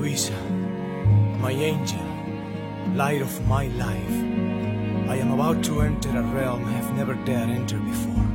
Luisa, my angel, light of my life. I am about to enter a realm I have never dared enter before.